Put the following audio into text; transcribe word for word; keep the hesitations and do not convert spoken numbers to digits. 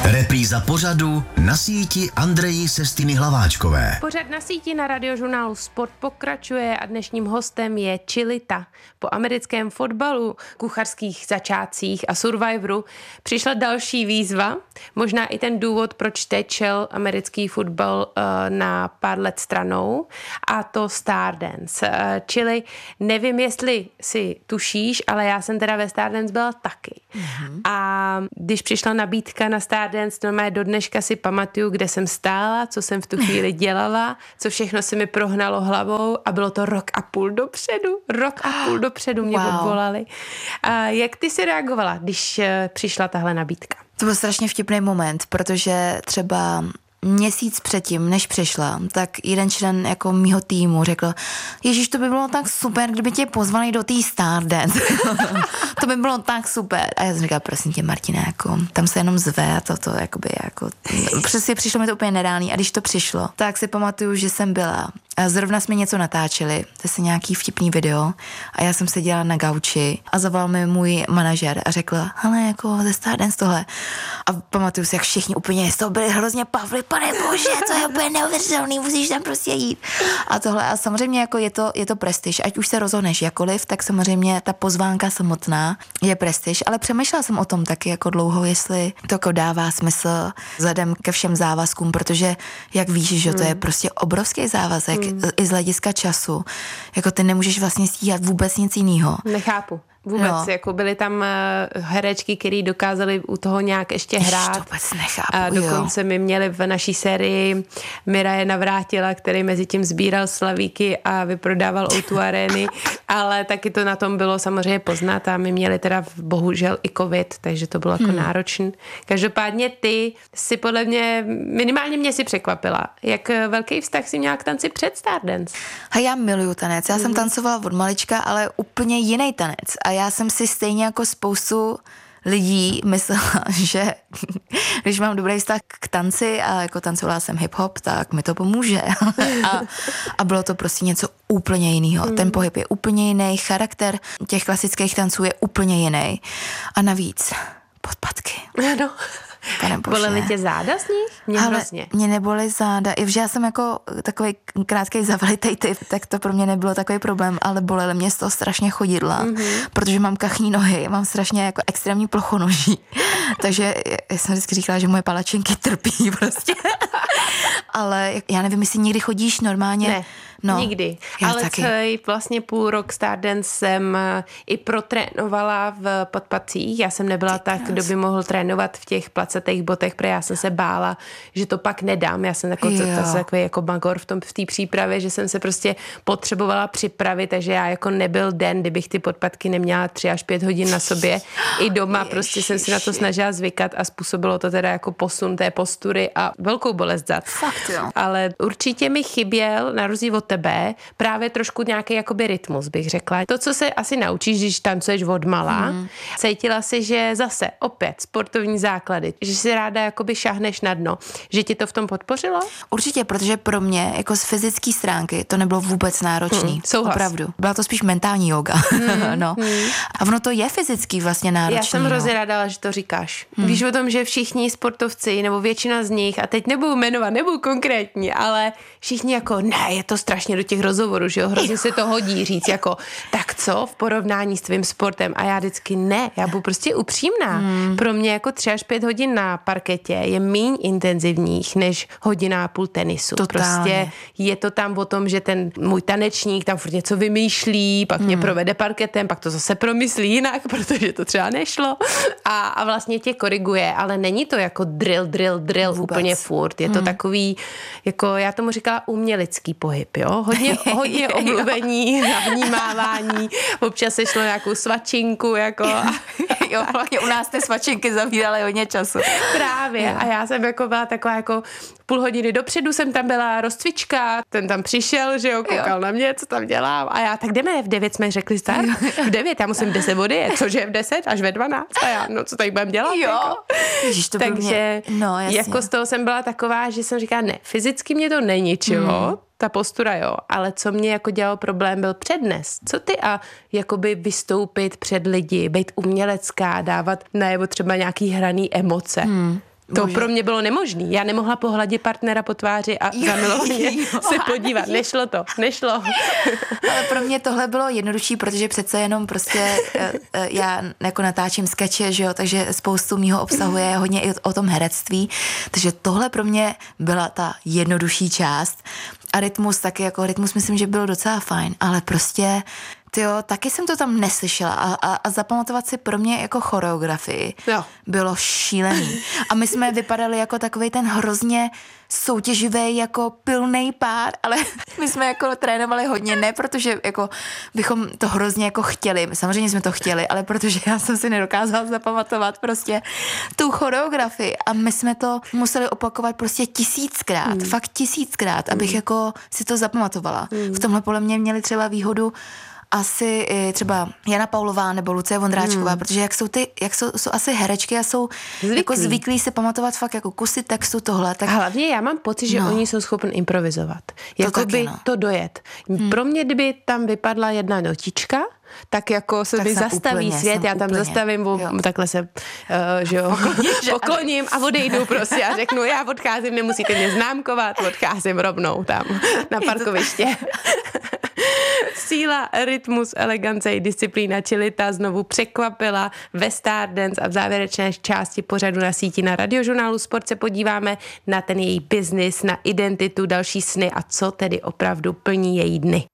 Repríza pořadu Na síti Andreji Sestiny Hlaváčkové. Pořad Na síti na radiožurnálu Sport pokračuje a dnešním hostem je Chilita. Po americkém fotbalu, kuchařských začátcích a Survivoru přišla další výzva, možná i ten důvod, proč tečel americký fotbal uh, na pár let stranou, a to Stardance. Uh, čili nevím, jestli si tušíš, ale já jsem teda ve Stardance byla taky. Mm-hmm. A když přišla nabídka na Stardance, normálně do dneška si pamatuju, kde jsem stála, co jsem v tu chvíli dělala, co všechno se mi prohnalo hlavou, a bylo to rok a půl dopředu. Rok a půl dopředu mě wow. obvolali. A jak ty si reagovala, když přišla tahle nabídka? To byl strašně vtipný moment, protože třeba měsíc předtím, než přišla, tak jeden člen jako mýho týmu řekl: Ježíš, to by bylo tak super, kdyby tě pozvali do té Stardance. To by bylo tak super. A já jsem říkala: prosím tě, Martina, jako, tam se jenom zve a toto, jakoby, jako, přesně přišlo mi to úplně nereálný. A když to přišlo, tak si pamatuju, že jsem byla. A zrovna jsme něco natáčeli, to je nějaký vtipný video, a já jsem seděla na gauči a zavolal mi můj manažer a řekl: hele, jako ze Stardance tohle. A pamatuju si, jak všichni úplně z toho byli hrozně pavli: pane bože, to je úplně neuvěřitelný, musíš tam prostě jít. A tohle, a samozřejmě jako je to, je to prestiž, ať už se rozhodneš jakoliv, tak samozřejmě ta pozvánka samotná je prestiž, ale přemýšlela jsem o tom taky jako dlouho, jestli to jako dává smysl vzhledem ke všem závazkům, protože jak víš, že to je prostě obrovský závazek, Hmm. i z hlediska času. Jako ty nemůžeš vlastně stíhat vůbec nic jiného. Nechápu. Vůbec, no. Jako byly tam herečky, které dokázaly u toho nějak ještě hrát. To vůbec nechápu, a dokonce jo. my měli v naší sérii Miraje Navrátila, který mezi tím sbíral slavíky a vyprodával O dva arény, ale taky to na tom bylo samozřejmě poznat, a my měli teda bohužel i covid, takže to bylo jako hmm. náročné. Každopádně ty si podle mě, minimálně mě si překvapila, jak velký vztah si měla k tanci před Stardance. A já miluju tanec, já hmm. jsem tancovala od malička, ale úplně jiný tanec. A já jsem si stejně jako spoustu lidí myslela, že když mám dobrý vztah k tanci a jako tancovala jsem hip-hop, tak mi to pomůže. a, a bylo to prostě něco úplně jiného. Mm. Ten pohyb je úplně jiný, charakter těch klasických tanců je úplně jiný. A navíc podpatky. Ano. Bolely tě záda z nich? Mě Ale hrozně. Mě nebolely záda. I že já jsem jako takový krátkej zavalitej typ, tak to pro mě nebylo takový problém, ale bolely mě z toho strašně chodidla, mm-hmm. protože mám kachní nohy, mám strašně jako extrémní plochonoží. Takže já jsem vždycky říkala, že moje palačinky trpí prostě. Ale já nevím, jestli někdy chodíš normálně. Ne. No, nikdy. Ale taky. celý vlastně půl rok Stardance jsem i protrénovala v podpatcích. Já jsem nebyla tak, kdo by mohl trénovat v těch placatých botech, protože já jsem se bála, že to pak nedám. Já jsem takový, takový jako magor v tom v té přípravě, že jsem se prostě potřebovala připravit, takže já jako nebyl den, kdybych ty podpatky neměla tři až pět hodin na sobě. I doma Ježiši. Prostě jsem si na to snažila zvykat a způsobilo to teda jako posun té postury a velkou bolest zad. Fakt jo. Ale určitě mi chyběl, na rozdíl od tebe, právě trošku nějaký jakoby rytmus, bych řekla. To, co se asi naučíš, když tancuješ od mala, hmm. cítila si, že zase opět sportovní základy, že si ráda jakoby šáhneš na dno, že ti to v tom podpořilo? Určitě, protože pro mě jako z fyzické stránky to nebylo vůbec náročný. Hmm, souhlas. Opravdu. Byla to spíš mentální yoga. Hmm, no. hmm. A ono to je fyzický vlastně náročný. Já jsem hrozně ráda, že to říkáš. Hmm. Víš o tom, že všichni sportovci, nebo většina z nich, a teď nebudu jmenovat, nebudu konkrétní, ale všichni jako, ne, je to strašně do těch rozhovorů, že jo, hrozně se to hodí říct jako, tak co v porovnání s tvým sportem, a já vždycky ne, já budu prostě upřímná. Hmm. Pro mě jako tři až pět hodin na parketě je míň intenzivních než hodina a půl tenisu. Totálně. Prostě je to tam o tom, že ten můj tanečník tam furt něco vymýšlí, pak hmm. mě provede parketem, pak to zase promyslí jinak, protože to třeba nešlo, a, a vlastně tě koriguje, ale není to jako drill, drill, drill vůbec. Úplně furt. Je to hmm. takový, jako já tomu říkala umělecký pohyb, jo? Hodně, hodně omluvení, navnímávání, občas se šlo nějakou svačinku, jako. Jo, hlavně u nás ty svačinky zavíraly hodně času. Právě. Jo. A já jsem jako byla taková jako půl hodiny dopředu jsem tam byla rozcvička, ten tam přišel, že jo, koukal jo. na mě, co tam dělám, a já, tak jdeme, v devět jsme řekli start, v devět, já musím v deset odjet, cože v deset až ve dvanáct, a já, no co tady budem dělat? Jo. Jako. Ježiš, to takže mě... no, jako z toho jsem byla taková, že jsem říkala, ne, fyzicky mě to neničilo, mm. ta postura jo, ale co mě jako dělalo problém byl přednes. Co ty a jakoby vystoupit před lidi, být umělecká, dávat najevo třeba nějaký hraný emoce. Hmm. To Bože. pro mě bylo nemožné. Já nemohla pohladit partnera po tváři a zamilovaně se podívat. Nešlo to, nešlo. Ale pro mě tohle bylo jednodušší, protože přece jenom prostě já jako natáčím skeče, že jo, takže spoustu mýho obsahu je hodně i o tom herectví, takže tohle pro mě byla ta jednodušší část a Rytmus taky, jako Rytmus myslím, že byl docela fajn, ale prostě tyjo, taky jsem to tam neslyšela a, a, a zapamatovat si pro mě jako choreografii jo. bylo šílený. A my jsme vypadali jako takovej ten hrozně soutěživý jako pilnej pár, ale my jsme jako trénovali hodně, ne protože jako bychom to hrozně jako chtěli, samozřejmě jsme to chtěli, ale protože já jsem si nedokázala zapamatovat prostě tu choreografii a my jsme to museli opakovat prostě tisíckrát, hmm. fakt tisíckrát, abych hmm. jako si to zapamatovala. Hmm. V tomhle podle mě měli třeba výhodu asi třeba Jana Paulová nebo Lucie Vondráčková, hmm. protože jak jsou ty, jak jsou, jsou asi herečky a jsou zvyklí. Jako zvyklí se pamatovat fakt jako kusy textu tohle. Tak... A hlavně já mám pocit, že no. oni jsou schopni improvizovat. Jakoby to, to dojet. Hmm. Pro mě, kdyby tam vypadla jedna notička, tak jako se tak by zastaví úplně, svět, já tam úplně. zastavím, bo, takhle se, uh, že jo, pokloním a odejdu prostě a řeknu, já odcházím, nemusíte mě známkovat, odcházím rovnou tam na parkoviště. Síla, rytmus, elegance i disciplína, čili ta znovu překvapila ve Stardance a v závěrečné části pořadu Na síti na Radiožurnálu Sport se podíváme na ten její biznis, na identitu, další sny a co tedy opravdu plní její dny.